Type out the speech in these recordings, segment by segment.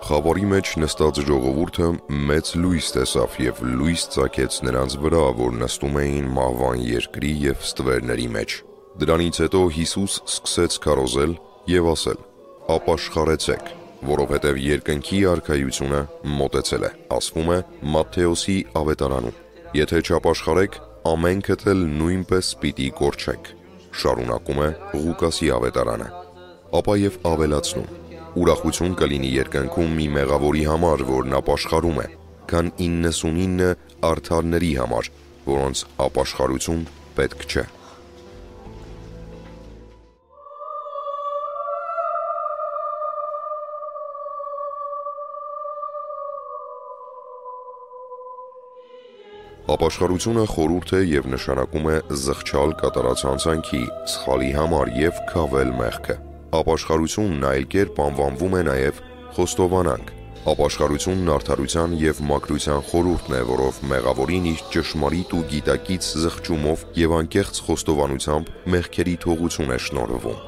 Խավարի մեջ նստած ժողովուրդը մեծ լույս տեսավ և լույս ծագեց նրանց վրա, որ նստում էին մահվան երկրի և ստվերների մեջ։ Դրանից հետո Հիսուս սկսեց քարոզել և ասել. «Ապաշխարեցեք, որովհետև երկնքի արքայությունը մոտեցել է», ասվում է Մատթեոսի ավետարանում։ «Եթե չապաշխարեք, ամենքդ էլ նույնպես պիտի կորչեք», շարունակում է Ղուկասի ավետարանը։ Ապա և ավելացնում. «Ուրախություն կլինի երկնքում մի մեղավորի համար, որն ապաշխարում է, քան 99 արդարների համար, որոնց ապաշխարություն պետք չէ»։ Ապաշխարությունը խորհուրդ է և նշանակում է զղջալ կատարած հանցանքի, սխալի համար և քավել մեղքը։ Ապաշխարությունն այլ կերպ անվանվում է նաև խոստովանանք։ Ապաշխարությունն արդարության և մաքրության խորհուրդն է, որով մեղավորին իր ճշմարիտ ու գիտակից զղջումով և անկեղծ խոստովանությամբ մեղքերի թողություն է շնորհվում։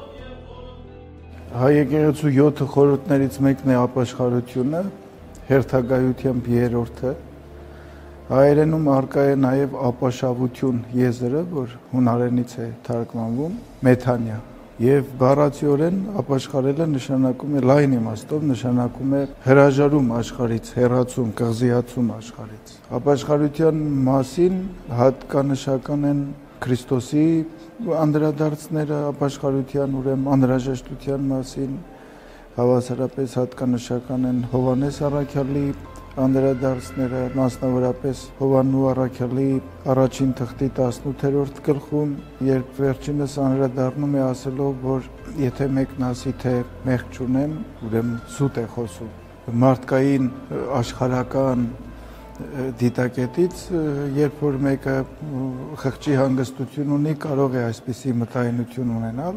Հայ եկեղեցու 7 խորհուրդներից մեկն է ապաշխարությունը, հերթագայությամբ երրորդը։ Հայերենում առկա է նաև ապաշավություն եզրը, որ հունարենից է թարգմանվում, մեթանիա։ Եվ բառացիորեն ապաշխարելը նշանակում է, լայն իմաստով նշանակում է հրաժարում աշխարհից, հեռացում, կղզիացում աշխարհից։ Ապաշխարության մասին հատկանշական են Քրիստոսի անդրադարձները ապաշխարության ուրեմն անհրաժեշտության մասին, հավասարապես հատկանշական են Հովհաննես առաքյալի անդրադարձները, մասնավորապես Հովհաննու առաքյալի առաջին թղթի 18-րդ գլխում, երբ վերջինս անդրադառնում է ասելով, որ եթե մեկն ասի, թե մեղք չունեմ, ուրեմն սուտ է խոսում։ Մարդկային աշխարհական դիտակետից, երբ որ մեկը խղճի հանգստություն ունի, կարող է այսպիսի մտայնություն ունենալ,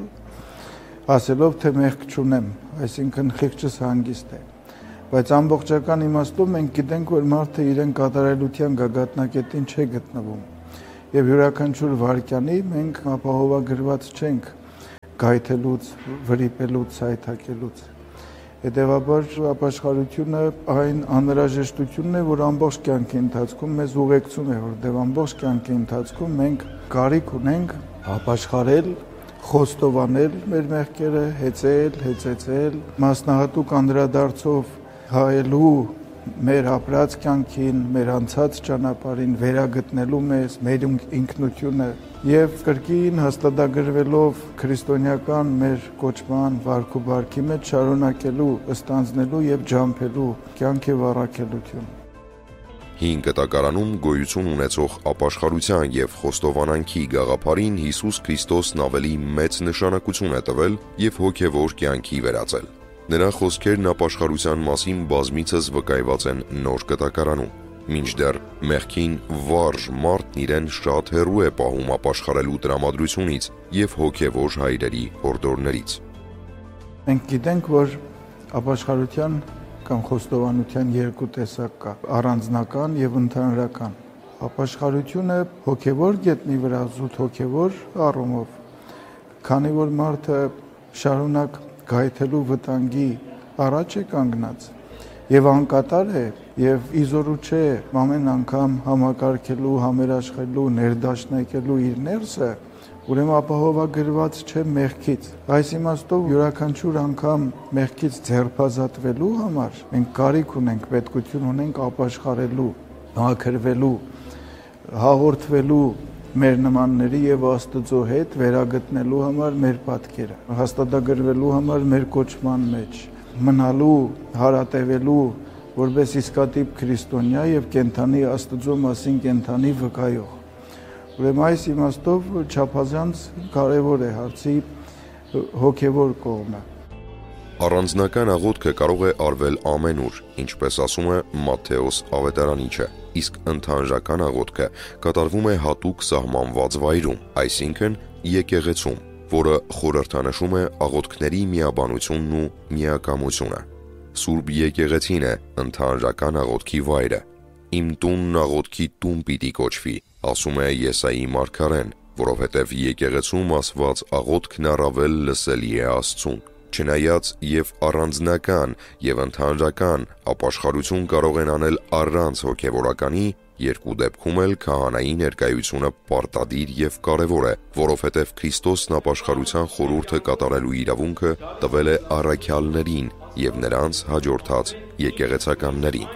ասելով, թե մեղք չունեմ, այսինքն խիղճս հանգիստ է։ Բայց ամբողջական իմաստով մենք գիտենք, որ մարդը իրեն կատարելության գագաթնակետին չէ գտնվում։ Եվ յուրաքանչյուր վայրկյանի մենք ապահովագրված չենք գայթելուց, վրիպելուց, սայթաքելուց։ Հետևաբար ապաշխարությունը այն անհրաժեշտությունն է, որ ամբողջ կյանքի ընթացքում մեզ ուղեկցում է, որտեղ ամբողջ կյանքի ընթացքում մենք կարիք ունենք ապաշխարել, խոստովանել մեր մեղքերը, հեծել, հեծեցել, մասնահատուկ անդրադարձով հայելու մեր ապրած կյանքին, մեր անցած ճանապարհին, վերագտնելու մեզ, մեր ինքնությունը եւ կրկին հաստատագրվելով քրիստոնեական մեր կոչման վարք ու բարքի մեջ շարունակելու, ստանձնելու եւ ջամփելու կյանք եւ առաքելություն։ Հին Կտակարանում գոյություն ունեցող ապաշխարության և խոստովանանքի գաղափարին Հիսուս Քրիստոսն ավելի մեծ նշանակություն է տվել և հոգևոր կյանքի վերածել։ Նրա խոսքերն ապաշխարության մասին բազմիցս վկայված են Նոր Կտակարանում, մինչդեռ մեղքին վարժ մարդն իրեն շատ հեռու է պահում ապաշխարելու տրամադրությունից և հոգևոր հայրերի հորդորներից։ Մենք գիտենք, որ ապաշխարության կամ խոստովանության երկու տեսակ կա՝ առանձնական եւ ընդհանրական։ Ապաշխարությունը հոգևոր գետնի վրա զուտ հոգևոր առումով, քանի որ մարդը շարունակ գայթելու վտանգի առաջ է կանգնած եւ անկատար է եւ իզորու չէ ամեն անգամ համակարգելու, համերաշխելու, ներդաշնակելու իր ներսը, ուրեմն ապահովագրված չէ մեղքից։ Այս իմաստով յուրաքանչյուր անգամ մեղքից ձերբազատվելու համար մենք կարիք ունենք, պետքություն ունենք ապաշխարելու, մաքրվելու, հաղորդվելու մեր նմանների եւ Աստծո հետ վերագտնելու համար մեր պատկերը, հաստատագրվելու համար մեր կոչման մեջ, մնալու, հարատևելու որպես իսկատիպ քրիստոնյա եւ կենթանի Աստծո մասին կենթանի վկայող։ Ուրեմն այս իմաստով չափազանց կարեւոր է հարցի հոգևոր կողմը։ Առանձնական աղոթքը կարող է արվել ամենուր, ինչպես ասում է Մատթեոս ավետարանիչը, իսկ ընդհանրական աղոթքը կատարվում է հատուկ սահմանված վայրում, այսինքն եկեղեցում, որը խորհրդանշում է աղոթքների միաբանությունն ու միակամությունը։ Սուրբ եկեղեցին է ընդհանրական աղոթքի վայրը։ Իմ տունն աղոթքի տուն պիտի կոչվի, ասում է Եսայի մարգարեն, որովհետև եկեղեցում ասված աղոթքն առավել լսելի է Աստծուն։ Չնայած եւ առանձնական եւ ընդհանրական ապաշխարություն կարող են անել առանց հոգևորականի, երկու դեպքում էլ քահանայի ներկայությունը պարտադիր եւ կարեւոր է, որովհետեւ Քրիստոսն ապաշխարության խորհուրդը կատարելու իրավունքը տվել է առաքյալներին եւ նրանց հաջորդած եկեղեցականներին։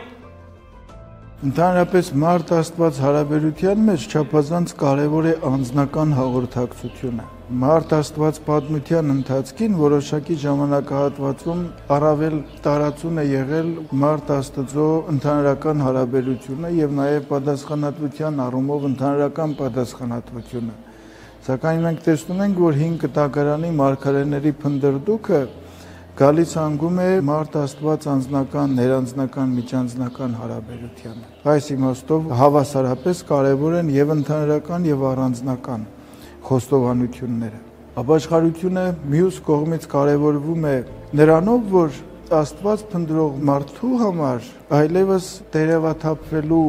Ընդհանրապես մարդ Աստված հարաբերության մեջ չափազանց կարևոր է անձնական հաղորդակցությունը։ Մարդ Աստված պատմության ընթացքին որոշակի ժամանակահատվածում առավել տարածուն է եղել մարդ Աստծո ընդհանրական հարաբերությունը եւ նաեւ պատասխանատվության առումով ընդհանրական պատասխանատվությունը։ Սակայն մենք տեսնում ենք, որ 5 տակարանի մարգարեների փնդրդուքը գալիս հանգում է մարդ Աստված անձնական, ներանձնական, միջանձնական հարաբերությանը։ Այս իմաստով հավասարապես կարևոր են եւ ընդհանրական եւ առանձնական խոստովանությունները։ Ապաշխարությունը մյուս կողմից կարևորվում է նրանով, որ Աստված փնտրող մարդու համար այլևս տերևաթափվելու,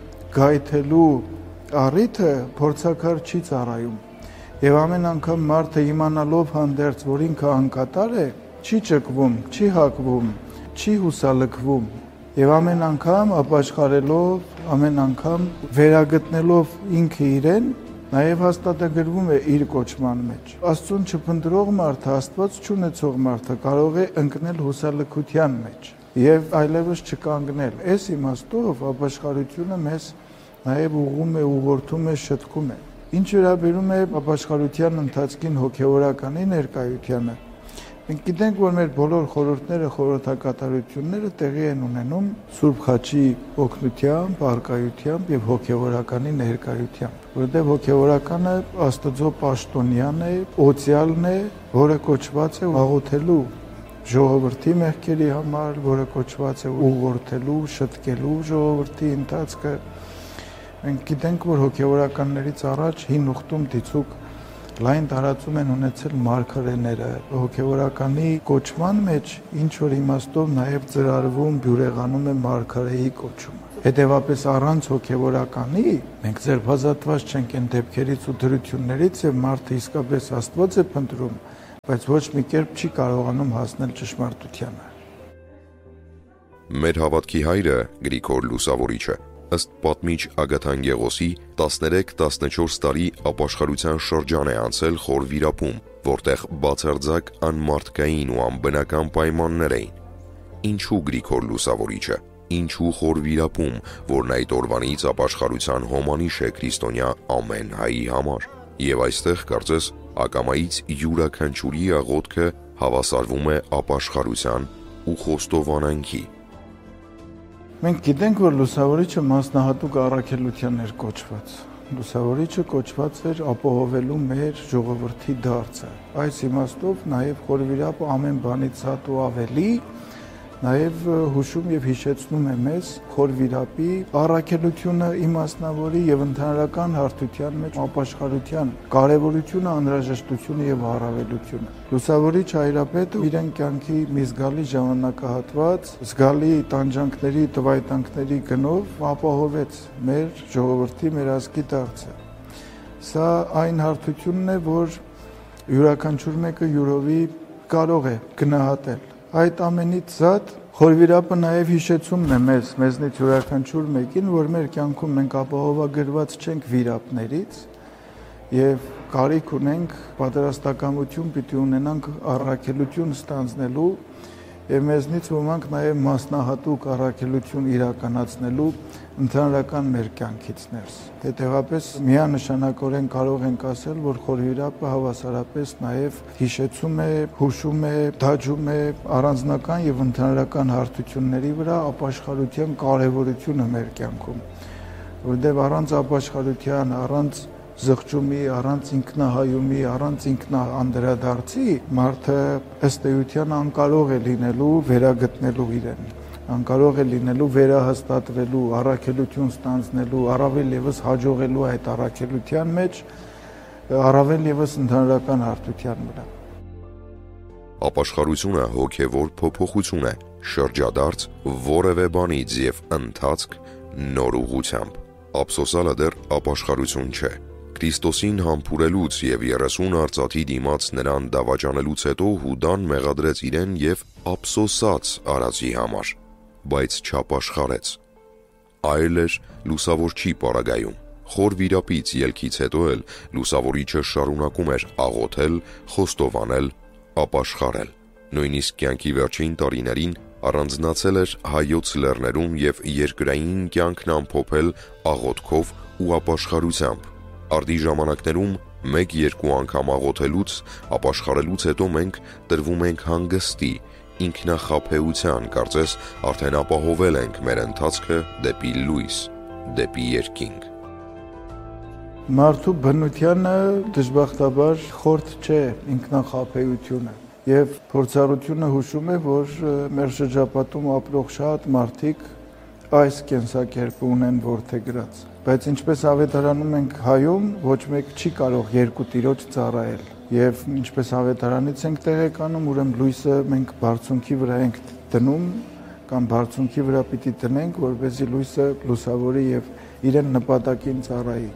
գայթելու առիթը փորձակար չի ծառայում։ Եվ ամեն անգամ մարդը իմանալով հանդերձ, որ ինքը անկատար է, չի ճկվում, չի հակվում, չի հուսալքվում եւ ամեն անգամ ապաշխարելով, ամեն անգամ վերագտնելով ինքը իրեն, նաեւ հաստատագրվում է իր կոչման մեջ։ Աստծուն չփնտրող մարդը, Աստված չունեցող մարդը կարող է ընկնել հուսալքության մեջ եւ այլևս չկանգնել։ Այս իմաստով ապաշխարությունը մեզ նաեւ ուղղում է, ուղղորդում է, շտկում է։ Ինչ վերաբերում է ապաշխարության ընթացքին հոգեորականի ներկայությանը, մենք գիտենք, որ մեր բոլոր խորհուրդները, խորհրդակատարությունները տեղի են ունենում Սուրբ Խաչի օգնությամբ, առկայությամբ եւ հոգեորականի ներկայությամբ, որովհետեւ հոգեորականը Աստծո պաշտոնյան է, օծյալն է, որը կոչված է աղոթելու ժողովրդի մեղքերի համար, որը կոչված է ուղղորդելու, շտկելու ժողովրդի ընթացքը։ Մենք գիտենք, որ հոգեորականներից առաջ հին ուխտում դիցուկ լայն տարածում են ունեցել մարգարեները, հոգևորականի կոչման մեջ ինչ որ իմաստով նաև ծրարվում, բյուրեղանում է մարգարեի կոչումը։ Հետևաբար առանց հոգևորականի մենք ձերբազատված չենք այն դեպքերից ու դրություններից եւ մարդը իսկապես Աստված է փնտրում, բայց ոչ մի կերպ չի կարողանում հասնել ճշմարտությանը։ Մեր հավատքի հայրը Գրիգոր Լուսավորիչը ըստ պատմիչ Ագաթան Գեղոսի 13-14 տարի ապաշխարության շրջան է անցել խոր վիրապում, որտեղ բացարձակ անմարդկային ու անբնական պայմաններ էին։ Ինչու Գրիգոր Լուսավորիչը, ինչու խոր վիրապում, որն այդ օրվանից ապաշխարության հոմանիշ է քրիստոնյա ամեն հայի համար։ Եվ այստեղ կարծես ակամայից յուրաքանչյուրի աղոթքը հավասարվում է ապաշխարության ու խոստովանանքի։ Մենք գիտենք, որ Լուսավորիչը մասնահատուկ առաքելության էր կոչված։ Լուսավորիչը կոչված էր ապահովելու մեր ժողովրդի դարձը։ Այս իմաստով նաև խորվիրապը ամեն բանից հատ ու ավելի նաև հուշում եւ հիշեցնում է մեզ խորվիրապի առաքելությունը իմաստնավորի եւ ընդհանրական հարթության մեջ ապաշխարության կարեւորությունը, անհրաժեշտությունը եւ առավելությունը։ Լուսավորիչ հայրապետը իրեն կյանքի մի զգալի ժամանակահատված, զգալի տանջանքների, տվայտանքների գնով ապահովեց մեր ժողովրդի, մեր ազգի դարձը։ Սա այն հարթությունն է, որ յուրաքանչյուր մեկը յուրովի կարող է գնահատել։ Այդ ամենից զատ խորվիրապը նաև հիշեցումն է մեզնից յուրաքանչյուր մեկին, որ մեր կյանքում մենք ապահովագրված չենք վիրապներից եւ կարիք ունենք պատրաստակամություն պիտի ունենանք առաքելություն ստանձնելու եւ մեզնից ոմանք նաև մասնահատուկ առաքելություն իրականացնելու ընդհանրական մեր կյանքից ներս։ Հետևաբար միանշանակորեն կարող ենք ասել, որ խորվիրապը հավասարապես նաև հիշեցում է, հուշում է, դաջում է առանձնական եւ ընդհանրական հարթությունների վրա ապաշխարության կարեւորությունը մեր կյանքում, որովհետեւ առանց ապաշխարության, առանց զղջումի, առանց ինքնահայումի, առանց ինքնաանդրադարձի մարդը ըստ էության անկարող է լինելու վերագտնելու իրեն, անկարող է լինելու վերահաստատվելու, առաքելություն ստանձնելու, առավել եւս հաջողելու այդ առաքելության մեջ, առավել եւս ընդհանրական հարթության վրա։ Ապաշխարությունը հոգևոր փոփոխություն է, շրջադարձ որևէ բանից եւ ընթացք նոր ուղղությամբ։ Ափսոսալը դեռ ապաշխարություն չէ, Քրիստոսին համբուրելուց եւ 30 արծաթի դիմաց նրան դավաճանելուց հետո Հուդան մեղադրեց իրեն եւ ափսոսաց արածի համար, բայց չապաշխարեց։ Այլ էր լուսավոր չի պարագայում։ Խոր վիրապից ելքից հետո էլ լուսավորիչը շարունակում էր աղոթել, խոստովանել, ապաշխարել։ Նույնիսկ կյանքի վերջին տարիներին առանձնացել էր Հայոց լեռներում եւ երկրային կյանքն ամփոփել աղոթքով ու ապաշխարությամբ։ Արդի ժամանակներում 1-2 անգամ աղոթելուց, ապաշխարելուց հետո մենք տրվում ենք հանգստի, ինքնախաբեության, կարծես արդեն ապահովել ենք մեր ընթացքը դեպի լույս, դեպի երկինք։ Մարդու բնությանը դժբախտաբար խորտ չէ ինքնախաբեությունը եւ փորձառությունը հուշում է, որ մեր շրջապատում ապրող շատ մարդիկ այս կենսակերպը ունեն որդեգրած, բայց ինչպես ավետարանում ենք հայում, ոչ մեկ չի կարող երկու տիրոջ ծառայել եւ ինչպես ավետարանից ենք տեղեկանում, ուրեմն լույսը մենք բարձունքի վրա ենք դնում կամ բարձունքի վրա պիտի տնենք, որպեսզի լույսը լուսավորի եւ իրեն նպատակին ծառայի։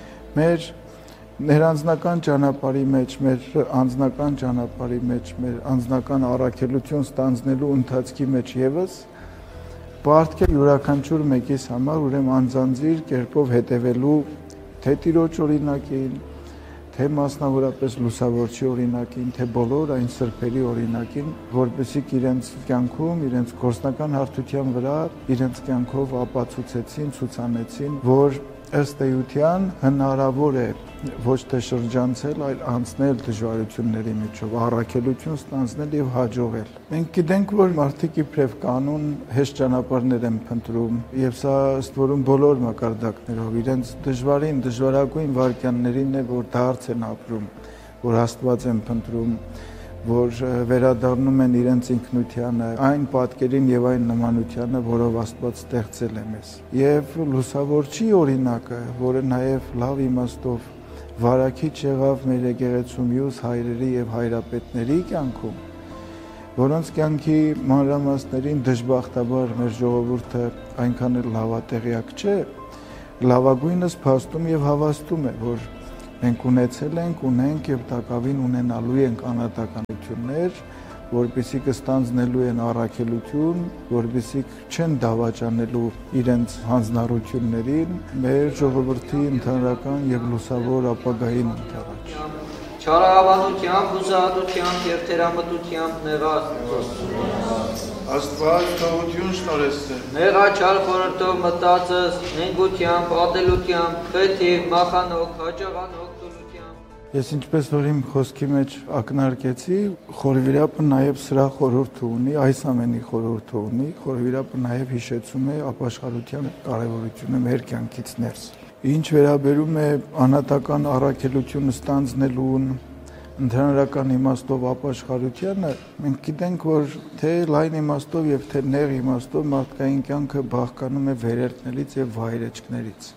Մեր ներանձնական ճանապարհի մեջ, մեր անձնական ճանապարհի մեջ, մեր անձնական առաքելություն ստանձնելու ընթացքի մեջ եւս Պարտք է յուրաքանչյուր մեկիս համար ուրեմն անձանձիր կերպով հետևելու թե տիրոջ օրինակին, թե մասնավորապես լուսավորչի օրինակին, թե բոլոր այն սրբերի օրինակին, որպեսզի իրենց կյանքում, իրենց գործնական հարթության վրա, իրենց կյանքով ապացուցեցին, ցուցանեցին, որ ըստ էության հնարավոր է ոչ թե շրջանցել, այլ անցնել դժվարությունների միջով, առաքելություն ստանձնել եւ հաջողել։ Մենք գիտենք, որ մարդիկ իբրև կանոն հեշտ ճանապարհներ են փնտրում, եւ սա ըստ որում բոլոր մակարդակներով իրենց դժվարագույն վայրկյաններին է, որ դարձ են ապրում, որ Աստված են փնտրում, որ վերադառնում են իրենց ինքնությանը, այն պատկերին եւ այն նմանությանը, որով Աստված ստեղծել է մեզ։ Եվ լուսավորչի օրինակը, որը նաեւ լավ իմաստով վարակիչ եղավ մեր եկեղեցու մյուս հայրերի եւ հայրապետների կյանքում, որոնց կյանքի մանրամասներին դժբախտաբար մեր ժողովուրդը այնքան էլ լավատեղյակ չէ, լավագույնս փաստում եւ հավաստում է, որ մենք ունենք եւ տակավին ունենալու ենք անհատականություններ, որպեսզի կստանձնելու են առաքելություն, որպեսզի չեն դավաճանելու իրենց հանձնառություններին, մեր ժողովրդի ընդհանրական եւ լուսավոր ապագային ընթացք։ Չարահավանությամբ, հուսահատությամբ եւ թերամտությամբ նեղած Աստված թողություն շնորհեցրել։ Նեղաչար խորհրդով մտածս, նենգությամբ, ատելությամբ, խեթիվ, մախանոք, հաճաղանոք տունությամբ։ Ես ինչպես որ իմ խոսքի մեջ ակնարկեցի, խորհրդիրապը նաև սրա խորհուրդը ունի, այս ամենի խորհուրդը ունի, խորհրդիրապը նաև հիշեցում է ապաշխարության կարևորությունը մեր կյանքից ներս։ Ինչ վերաբերում է անհատական առաքելությունը ստանձնելուն, ընդհանրական իմաստով ապաշխարությանը, մենք գիտենք, որ թե լայն իմաստով եւ թե նեղ իմաստով մարդկային կյանքը բաղկանում է վերելքներից եւ վայրեջքներից։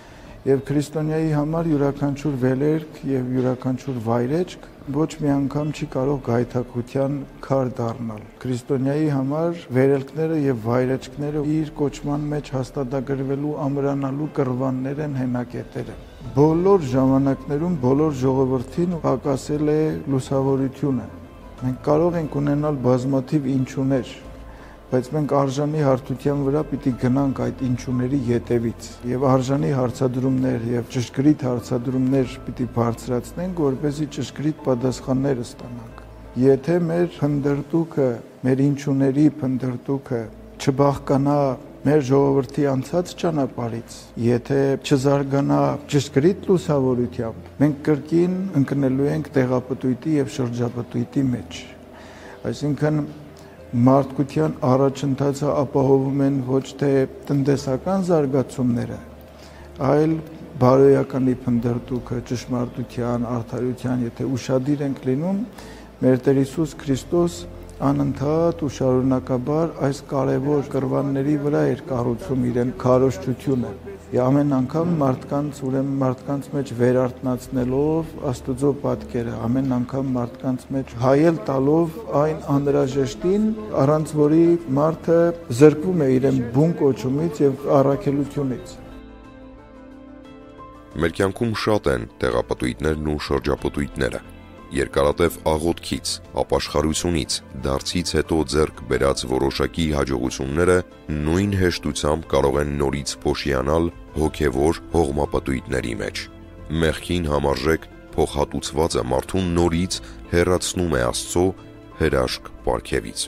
Եվ քրիստոնյայի համար յուրաքանչյուր վերելք եւ յուրաքանչյուր վայրեջք ոչ մի անգամ չի կարող գայթակղության քար դառնալ։ Քրիստոնյայի համար վերելքները եւ վայրեջքները իր կոչման մեջ հաստատագրվելու ամրանալու կռվաններ են, հենակետեր են։ Բոլոր ժամանակներում բոլոր ժողովրդին պակասել է լուսավորությունը։ Մենք կարող ենք ունենալ բազմաթիվ ինչուներ, բայց մենք արժանի հարթության վրա պիտի գնանք այդ ինչուների ետևից եւ արժանի հարցադրումներ եւ ճշգրիտ հարցադրումներ պիտի բարձրացնենք, որպեսզի ճշգրիտ պատասխաններ ստանանք։ Եթե մեր փնդրտուքը, մեր ինչուների փնդրտուքը չբաղկանա մեր ժողովրդի անցած ճանապարհից, եթե չզարգանա ճշգրիտ լուսավորությամբ, մենք կրկին ընկնելու ենք տեղապտույտի եւ շրջապտույտի մեջ։ Այսինքն մարդկության առաջընթացը ապահովում են ոչ թե տնտեսական զարգացումները, այլ բարոյականի փնդրտուքը, ճշմարտության, արդարության, եթե ուշադիր ենք լինում, մեր Տեր Հիսուս Քրիստոս անընդհատ ու շարունակաբար այս կարևոր կռվանների վրա էր կառուցում իրեն քարոզչությունը։ Եվ ամեն անգամ մարդկանց մեջ վերարտնացնելով Աստծո պատկերը, ամեն անգամ մարդկանց մեջ հայել տալով այն անհրաժեշտին, առանց որի մարդը զրկվում է իրեն բուն կոչումից եւ առաքելությունից։ Մեր կյանքում շատ են տեղապտույտներն ու շրջապտույտները։ Երկարատև աղոթքից, ապաշխարությունից, դարձից հետո ձեռք բերած որոշակի հաջողությունները նույն հեշտությամբ կարող են նորից փոշիանալ հոգևոր հողմապտույտների մեջ։ Մեղքին համարժեք փոխհատուցվածը մարդուն նորից հեռացնում է Աստծո հրաշք պարգևից։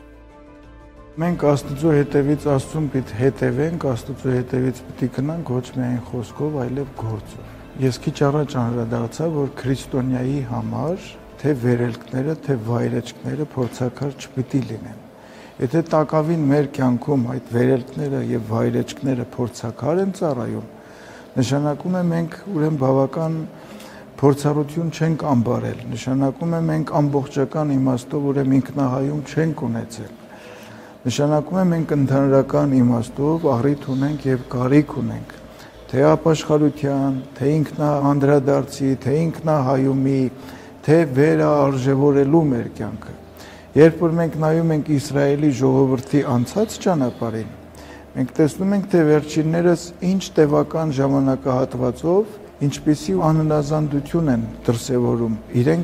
Մենք Աստծո հետևից Աստծուն պիտի հետևենք, Աստծո հետևից պիտի գնանք ոչ միայն խոսքով, այլև գործով։ Ես քիչ առաջ անդրադարձա, որ քրիստոնյայի համար թե վերելքները, թե վայրեջքները փորձակար չպիտի լինեն։ Եթե տակավին մեր կյանքում այդ վերելքները եւ վայրեջքները փորձակար են ծառայում, նշանակում է մենք ուրեմն բավական փորձառություն չենք ամբարել, նշանակում է մենք ամբողջական իմաստով ուրեմն ինքնահայում չենք ունեցել։ Նշանակում է մենք ընդհանրական իմաստով առիթ ունենք եւ կարիք ունենք թե ապաշխարության, թե ինքնաանդրադարձի, թե ինքնահայումի, թե վերարժևորելու մեր կյանքը։ Երբ որ մենք նայում ենք Իսրայելի ժողովրդի անցած ճանապարհին, մենք տեսնում ենք, թե վերջիններս ինչ տևական ժամանակահատվածով ինչպիսի անհնազանդություն են դրսևորում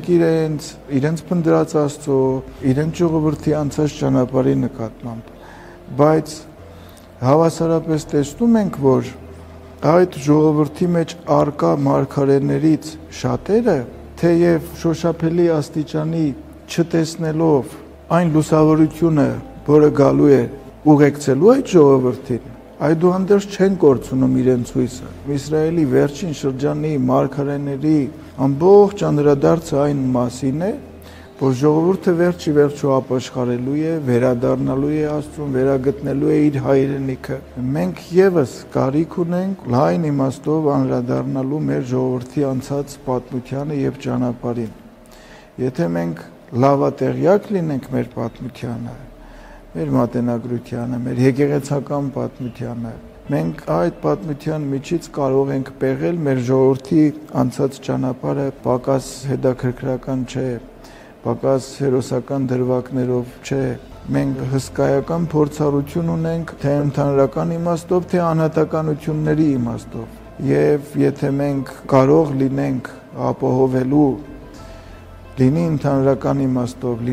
իրենց փնտրած Աստծո, իրենց ժողովրդի անցած ճանապարհի նկատմամբ։ Բայց հավասարապես տեսնում ենք, որ այդ ժողովրդի մեջ արկա մարգարեներից շատերը, թեև շոշափելի աստիճանի չտեսնելով այն լուսավորությունը, որը գալու է ուղեկցելու այդ ժողովրդին, այդուհանդերձ չեն կորցնում իրենց հույսը։ Իսրայելի վերջին շրջանի մարգարեների ամբողջ անդրադարձը այն մասին է, որ ժողովուրդը վերջի վերջո ապաշխարելու է, վերադառնալու է Աստծուն, վերագտնելու է իր հայրենիքը։ Մենք եւս կարիք ունենք լայն իմաստով անդրադառնալու մեր ժողովրդի անցած պատմությանը եւ ճանապարհին։ Եթե մենք լավատեղյակ լինենք մեր պատմությանը, մեր մատենագրությանը, մեր եկեղեցական պատմությանը, մենք այդ պատմության միջից կարող ենք պեղել մեր ժողովրդի անցած ճանապարհը պակաս հետաքրքրական չէ, պակաս հերոսական դրվագներով չէ։ Մենք հսկայական փորձառություն ունենք թե ընդհանրական իմաստով, թե անհատականությունների իմաստով։ Եվ եթե մենք կարող լինենք ապահովելու լինի ընդհանրական իմաստով,